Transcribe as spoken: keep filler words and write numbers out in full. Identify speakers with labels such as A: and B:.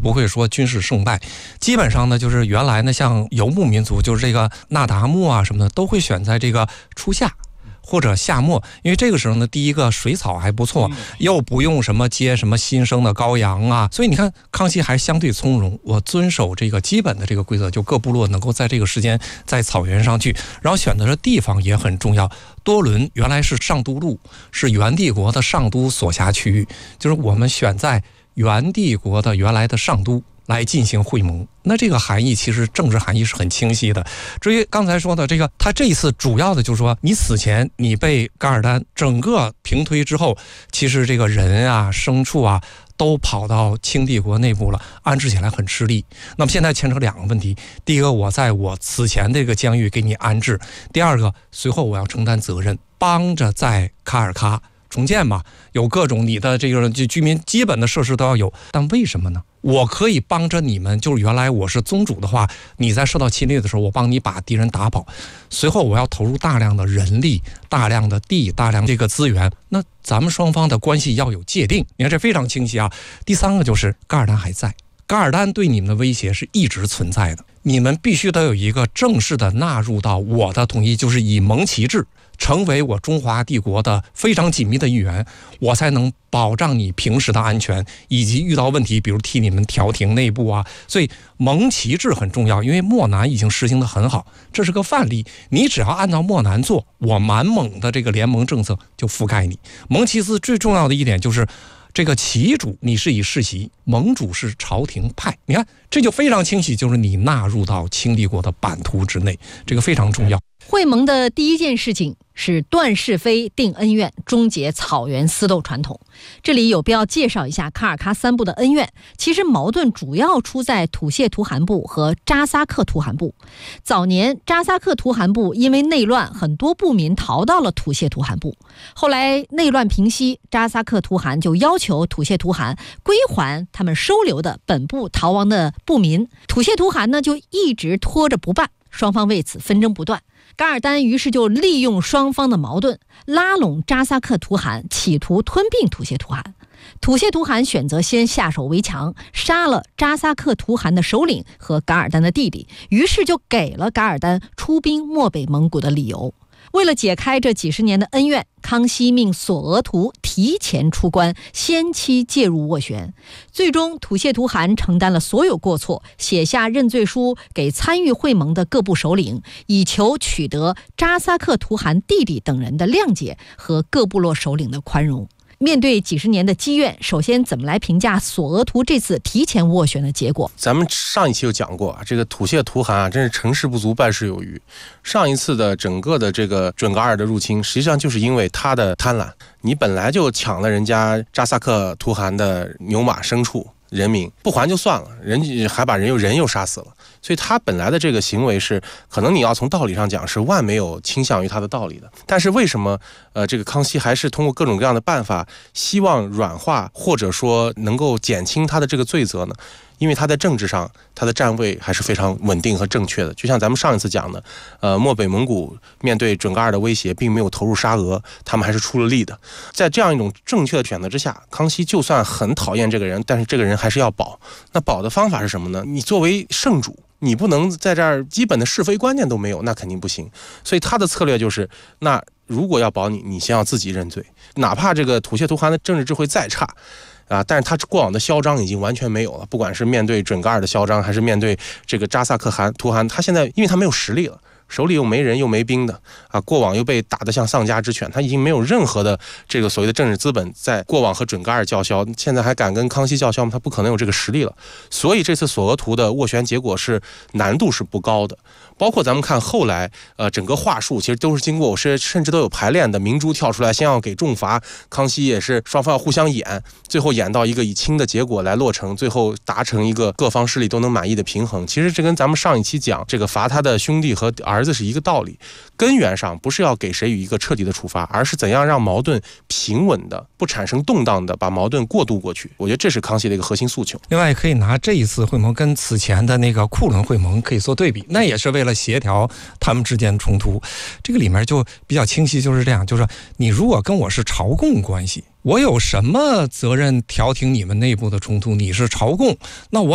A: 不会说军事胜败。基本上呢，就是原来呢，像游牧民族，就是这个那达慕啊什么的，都会选在这个初夏或者夏末，因为这个时候呢，第一个水草还不错，又不用什么接什么新生的羔羊啊，所以你看康熙还相对从容，我遵守这个基本的这个规则，就各部落能够在这个时间在草原上去，然后选择的地方也很重要。多伦原来是上都路，是元帝国的上都所辖区域，就是我们选在元帝国的原来的上都来进行会盟，那这个含义其实政治含义是很清晰的。至于刚才说的这个，他这一次主要的就是说，你死前你被噶尔丹整个平推之后，其实这个人啊、牲畜啊都跑到清帝国内部了，安置起来很吃力。那么现在牵扯两个问题：第一个，我在我此前这个疆域给你安置；第二个，随后我要承担责任，帮着在卡尔喀重建嘛，有各种你的这个居民基本的设施都要有。但为什么呢？我可以帮着你们，就是原来我是宗主的话，你在受到侵略的时候，我帮你把敌人打跑。随后我要投入大量的人力、大量的地、大量这个资源，那咱们双方的关系要有界定。你看这非常清晰啊。第三个就是噶尔丹还在，噶尔丹对你们的威胁是一直存在的，你们必须得有一个正式的纳入到我的统一，就是以蒙旗制成为我中华帝国的非常紧密的一员，我才能保障你平时的安全，以及遇到问题比如替你们调停内部啊。所以蒙旗制很重要，因为漠南已经实行得很好，这是个范例，你只要按照漠南做，我满蒙的这个联盟政策就覆盖你。蒙旗制最重要的一点就是这个旗主你是以世袭，盟主是朝廷派，你看这就非常清晰，就是你纳入到清帝国的版图之内，这个非常重要。
B: 会盟的第一件事情是断是非、定恩怨，终结草原私斗传统。这里有必要介绍一下卡尔喀三部的恩怨。其实矛盾主要出在土谢图汗部和扎萨克图汗部。早年扎萨克图汗部因为内乱，很多部民逃到了土谢图汗部。后来内乱平息，扎萨克图汗就要求土谢图汗归还他们收留的本部逃亡的部民。土谢图汗呢就一直拖着不办，双方为此纷争不断。噶尔丹于是就利用双方的矛盾，拉拢扎萨克图汗，企图吞并土谢图汗。土谢图汗选择先下手为强，杀了扎萨克图汗的首领和噶尔丹的弟弟，于是就给了噶尔丹出兵漠北蒙古的理由。为了解开这几十年的恩怨，康熙命索额图提前出关，先期介入斡旋。最终土谢图汗承担了所有过错，写下认罪书给参与会盟的各部首领，以求取得扎萨克图汗弟弟等人的谅解和各部落首领的宽容。面对几十年的积怨，首先怎么来评价索额图这次提前斡旋的结果？
C: 咱们上一期有讲过，这个土谢图汗啊，真是成事不足败事有余。上一次的整个的这个准噶尔的入侵，实际上就是因为他的贪婪，你本来就抢了人家扎萨克图汗的牛马牲畜人民，不还就算了，人还把人又人又杀死了。所以他本来的这个行为是，可能你要从道理上讲是万没有倾向于他的道理的。但是为什么呃这个康熙还是通过各种各样的办法，希望软化或者说能够减轻他的这个罪责呢？因为他在政治上，他的站位还是非常稳定和正确的。就像咱们上一次讲的，呃，漠北蒙古面对准噶尔的威胁，并没有投入沙俄，他们还是出了力的。在这样一种正确的选择之下，康熙就算很讨厌这个人，但是这个人还是要保。那保的方法是什么呢？你作为圣主，你不能在这儿基本的是非观念都没有，那肯定不行。所以他的策略就是，那如果要保你，你先要自己认罪，哪怕这个土谢图汗的政治智慧再差。啊！但是他过往的嚣张已经完全没有了，不管是面对准噶尔的嚣张，还是面对这个扎萨克汗图汗，他现在因为他没有实力了，手里又没人又没兵的啊，过往又被打得像丧家之犬，他已经没有任何的这个所谓的政治资本在过往和准噶尔叫嚣，现在还敢跟康熙叫嚣吗？他不可能有这个实力了。所以这次索额图的斡旋结果是难度是不高的。包括咱们看后来，呃，整个话术其实都是经过，我是甚至都有排练的。明珠跳出来，先要给重罚，康熙也是双方要互相演，最后演到一个以轻的结果来落成，最后达成一个各方势力都能满意的平衡。其实这跟咱们上一期讲这个罚他的兄弟和儿子是一个道理，根源上不是要给谁予一个彻底的处罚，而是怎样让矛盾平稳的、不产生动荡的把矛盾过渡过去。我觉得这是康熙的一个核心诉求。
A: 另外，可以拿这一次会盟跟此前的那个库伦会盟可以做对比，那也是为了协调他们之间的冲突。这个里面就比较清晰，就是这样，就是你如果跟我是朝贡关系，我有什么责任调停你们内部的冲突？你是朝贡，那我